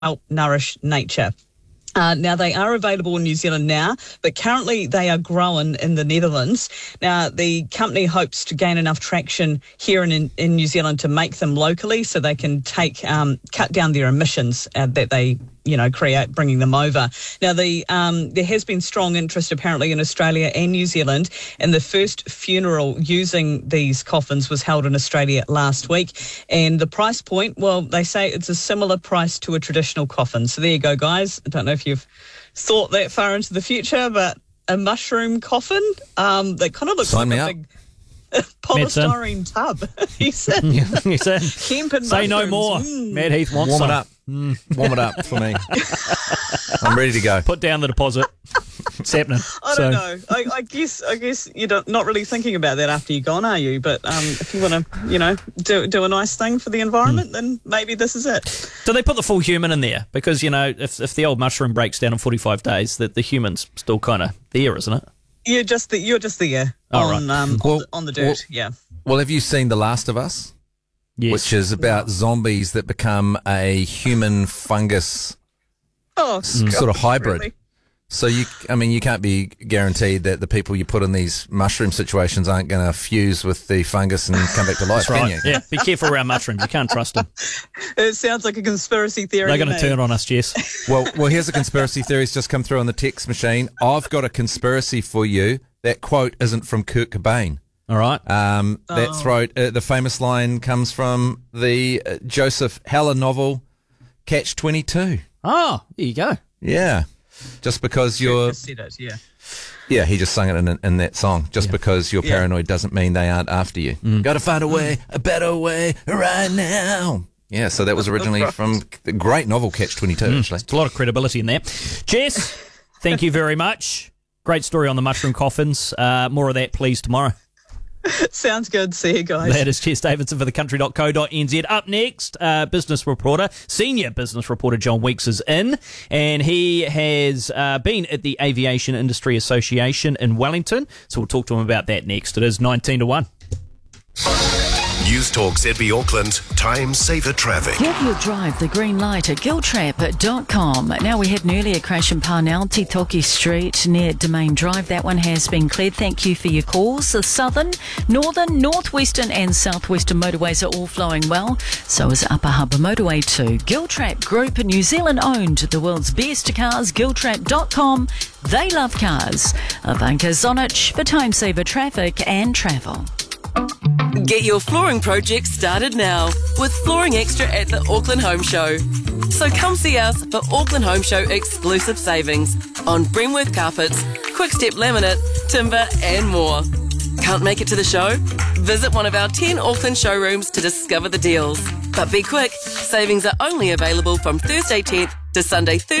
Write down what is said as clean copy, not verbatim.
nourish nature. Now, they are available in New Zealand now, but currently they are grown in the Netherlands. Now, the company hopes to gain enough traction here in New Zealand to make them locally so they can cut down their emissions that they create, bringing them over. Now, there has been strong interest apparently in Australia and New Zealand, and the first funeral using these coffins was held in Australia last week. And the price point, well, they say it's a similar price to a traditional coffin. So there you go, guys. I don't know if you've thought that far into the future, but a mushroom coffin that kind of looks like a big polystyrene tub. He said. He said. Kemp and say mushrooms. No more. Matt Heath wants Warm some. it up. Warm it up for me. I'm ready to go. Put down the deposit. It's happening. I don't know. I guess you're not really thinking about that after you're gone, are you? But if you want to, do a nice thing for the environment, then maybe this is it. Do they put the full human in there? Because, if the old mushroom breaks down in 45 days, the human's still kind of there, isn't it? You're just there on the dirt. Yeah. Well, have you seen The Last of Us? Yes. Which is about zombies that become a human fungus sort of hybrid. Really? So you can't be guaranteed that the people you put in these mushroom situations aren't going to fuse with the fungus and come back to life, can you? Yeah, be careful around mushrooms. You can't trust them. It sounds like a conspiracy theory. They're going to turn on us, Jess. Well, here's a conspiracy theory's just come through on the text machine. I've got a conspiracy for you. That quote isn't from Kurt Cobain. All right. The famous line comes from the Joseph Heller novel Catch-22. Oh, there you go. Yeah. Just because you're... Just said it, yeah. Yeah, he just sung it in that song. Just because you're paranoid doesn't mean they aren't after you. Got to find a better way right now. Yeah, so that was originally from the great novel Catch-22, actually. There's a lot of credibility in there. Jess, thank you very much. Great story on the mushroom coffins. More of that, please, tomorrow. Sounds good. See you guys. That is Jess Davidson for thecountry.co.nz. Up next, senior business reporter John Weeks is in, and he has been at the Aviation Industry Association in Wellington. So we'll talk to him about that next. It is 19-1. News Talk ZB Auckland, time saver traffic. Give your drive the green light at giltrap.com. Now, we had an earlier crash in Parnell, Titoki Street near Domain Drive. That one has been cleared. Thank you for your calls. The southern, northern, northwestern and southwestern motorways are all flowing well. So is Upper Harbour Motorway too. Giltrap Group, New Zealand owned, the world's best cars, giltrap.com. They love cars. Ivanka Zonich for time saver traffic and travel. Get your flooring project started now with Flooring Extra at the Auckland Home Show. So come see us for Auckland Home Show exclusive savings on Bremworth carpets, Quickstep laminate, timber and more. Can't make it to the show? Visit one of our 10 Auckland showrooms to discover the deals. But be quick, savings are only available from Thursday 10th to Sunday 13th.